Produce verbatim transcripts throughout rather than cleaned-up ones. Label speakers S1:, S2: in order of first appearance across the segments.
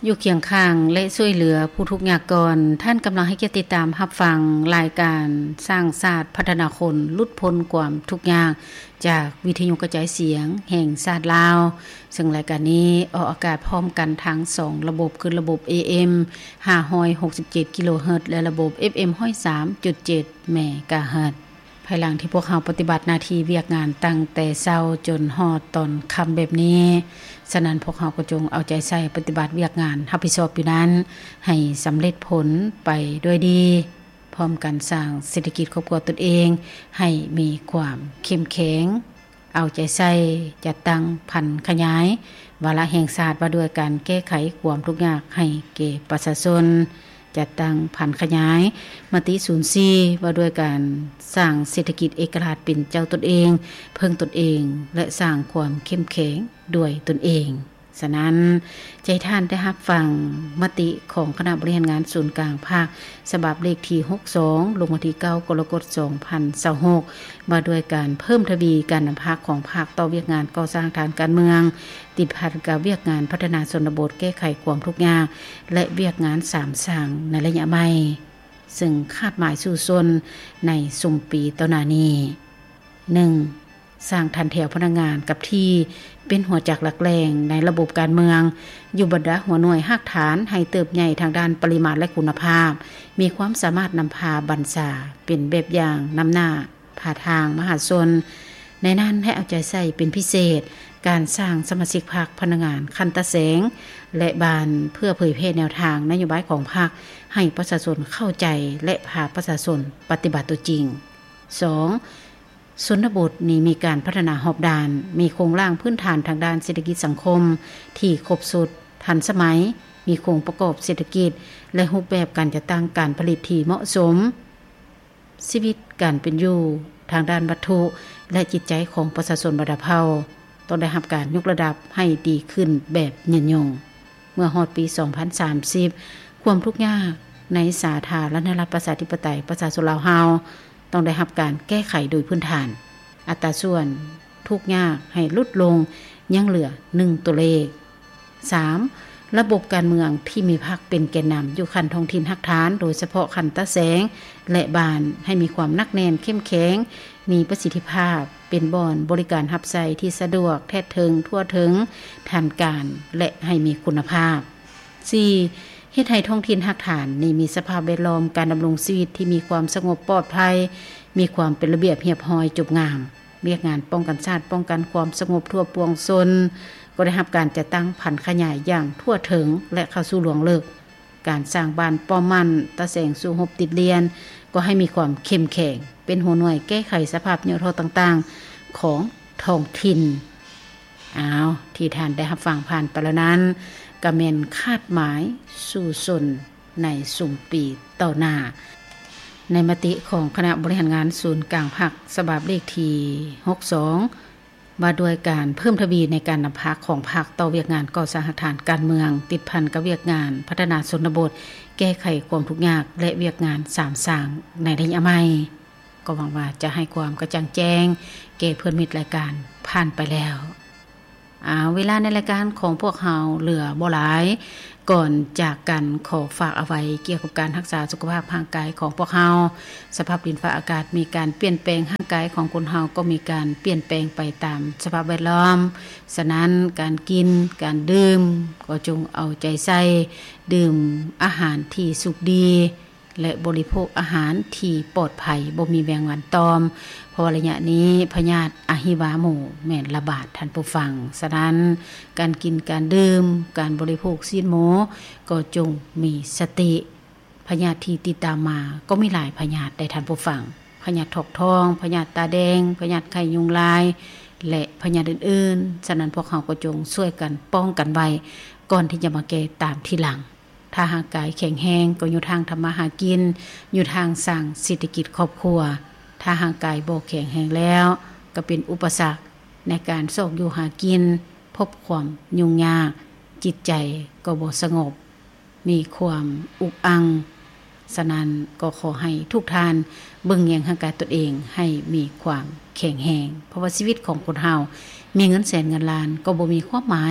S1: อยู่เคียงข้างและช่วยเหลือผู้ทุกข์ยากก่อนท่านกำลังให้เกียรติติดตามรับฟังรายการสร้างศาสตร์พัฒนาคนลุดพ้นความทุกข์ยากจากวิทยุกระจายเสียงแห่งชาติลาวซึ่งรายการนี้ออกอากาศพร้อมกันทั้งสองระบบคือระบบ เอ เอ็ม ห้าร้อยหกสิบเจ็ด กิโลเฮิรตซ์และระบบ เอฟ เอ็ม หนึ่งศูนย์สามจุดเจ็ด เมกะเฮิรตซ์ภายหลังที่พวกเราปฏิบัติหน้าที่เวียกงานตั้งแต่เช้าจนฮอดตอนค่ำแบบนี้ฉะนั้นพวกเราก็จงเอาใจใส่ปฏิบัติเวียกงานรับผิดชอบอยู่นั้นให้สำเร็จผลไปด้วยดีพร้อมกันสร้างเศรษฐกิจครอบครัวตนเองให้มีความเข้มแข็งเอาใจใส่จัดตั้งพันขยายวาระแห่งชาติว่าด้วยการแก้ไขความทุกข์ยากให้แก่ประชาชนจัดตั้งพันขยายมติศูนย์สี่ว่าด้วยการสร้างเศรษฐกิจเอกราชเป็นเจ้าตนเองเพิ่งตนเองและสร้างความเข้มแข็งด้วยตนเองฉะนั้นใจท่านได้รับฟังมติของคณะบริหารงานศูนย์กลางภาคฉบับเลขที่หกสิบสองลงวันที่เก้ากรกฎาคมสองพันยี่สิบหกว่าด้วยการเพิ่มทวีการนำภาคของภาคต่อเวียกงานก่อสร้างทางการเมืองติดพันกับเวียกงานพัฒนาชนบทแก้ไขความทุกข์ยากและเวียกงานสามสั่งในระยะใหม่ซึ่งคาดหมายสู่ชนในสุมปีต่อหน้านี้หนึ่งสร้างทันแถวพนักงานกับที่เป็นหัวจักหลักแรงในระบบการเมืองอยู่บรรดาหัวหน่วยหักฐานให้เติบใหญ่ทางด้านปริมาณและคุณภาพมีความสามารถนำพาบรรษาเป็นแบบอย่างนำหน้าพาทางมหาชนในนั้นให้เอาใจใส่เป็นพิเศษการสร้างสมาชิกพรรคพนักงานคันตะแสงและบานเพื่อเผยแพร่แนวทางนโยบายของพรรคให้ประชาชนเข้าใจและพาประชาชนปฏิบัติตัวจริง สองชนบทนี้มีการพัฒนาหอบด้านมีโครงร่างพื้นฐานทางด้านเศรษฐกิจสังคมที่ครบสุดทันสมัยมีโครงประกอบเศรษฐกิจและรูปแบบการจัดตั้งการผลิตที่เหมาะสมชีวิตการเป็นอยู่ทางด้านวัตถุและจิตใจของประชาชนระดับเผ่าต้องได้รับการยกระดับให้ดีขึ้นแบบยืนยงเมื่อฮอดปีสองพันสามสิบความทุกข์ยากในสาธารณรัฐประชาธิปไตยประชาชนลาวเฮาต้องได้รับการแก้ไขโดยพื้นฐานอัตราส่วนทุกข์ยากให้ลดลงยังเหลือหนึ่งตัวเลข สามระบบการเมืองที่มีพรรคเป็นแกนนำอยู่ขั้นท้องถิ่นหักฐานโดยเฉพาะขั้นตะแสงและบานให้มีความนักแน่นเข้มแข็งมีประสิทธิภาพเป็นบ่อนบริการรับใช้ที่สะดวกแท้ถึงทั่วถึงทันการและให้มีคุณภาพ สี่เฮ็ดให้ท้องถิ่นหักฐานนี่มีสภาพแวดล้อมการดำรงชีวิตที่มีความสงบปลอดภัยมีความเป็นระเบียบเรียบร้อยจบงามเรียกงานป้องกันชาติป้องกันความสงบทั่วปวงชนก็ได้รับการจัดตั้งพันขยายอย่างทั่วถึงและเข้าสู่หลวงเลิกการสร้างบ้านป้อมมั่นตะแสงสู่หบติดเรียนก็ให้มีความเข้มแข็งเป็นหัวหน่วยแก้ไขสภาพแวดล้อมต่างๆของท้องถิ่นอ้าวที่ท่านได้รับฟังผ่านไปแล้วนั้นก็แม่นคาดหมายสู่ชนในสุมปีต่อหน้าในมติของคณะบริหารงานศูนย์กลางภาคฉบับเลขที่หกสิบสองว่าด้วยการเพิ่มทวีในการนำภาคของภาคต่อเวียกงานก่อสร้างฐานการเมืองติดพันกับเวียกงานพัฒนาชนบทแก้ไขความทุกข์ยากและเวียกงานสามสั่งในระยะใหม่ก็หวังว่าจะให้ความกระจ่างแจ้งแก่เพื่อนมิตรรายการผ่านไปแล้วอ่าเวลาในรายการของพวกเราเหลือบ่หลายก่อนจากกันขอฝากเอาไว้เกี่ยวกับการรักษาสุขภาพร่างกายของพวกเราสภาพดินฟ้าอากาศมีการเปลี่ยนแปลงร่างกายของคนเฮาก็มีการเปลี่ยนแปลงไปตามสภาพแวดล้อมฉะนั้นการกินการดื่มก็จงเอาใจใส่ดื่มอาหารที่สุกดีและบริโภคอาหารที่ปลอดภัยบ่มีแมงวันตอมเพราะระยะนี้พยาธิอะฮิวาหมู่แม่นระบาดท่านผู้ฟังฉะนั้นการกินการดื่มการบริโภคซีนหมูก็จงมีสติพยาธิที่ติดตามมาก็มีหลายพยาธิได้ท่านผู้ฟังพยาธิถกทองพยาธิตาแดงพยาธิไข้ยุงลายและพยาธิอื่นๆฉะนั้นพวกเราก็จงช่วยกันป้องกันไว้ก่อนที่จะมาแก้ตามทีหลังถ้าร่างกายแข็งแรงก็อยู่ทางทำมาหากินอยู่ทางสร้างเศรษฐกิจครอบครัวถ้าร่างกายบ่แข็งแรงแล้วก็เป็นอุปสรรคในการสอกอยู่หากินพบความยุ่งยากจิตใจก็บ่สงบมีความอุกอังฉะนั้นก็ขอให้ทุกท่านเบิ่งแยงร่างกายตนเองให้มีความแข็งแรงเพราะว่าชีวิตของคนเฮามีเงินแสนเงินล้านก็บ่มีความหมาย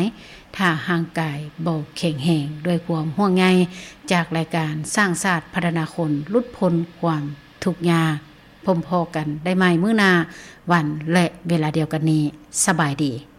S1: ถ้าห่างกายบ่แข็งแรงด้วยความห่วงใยจากรายการสร้างชาติพัฒนาคนลุดพ้นความทุกข์ยากพบพอกันได้ใหม่มื้อหน้าวันและเวลาเดียวกันนี้สบายดี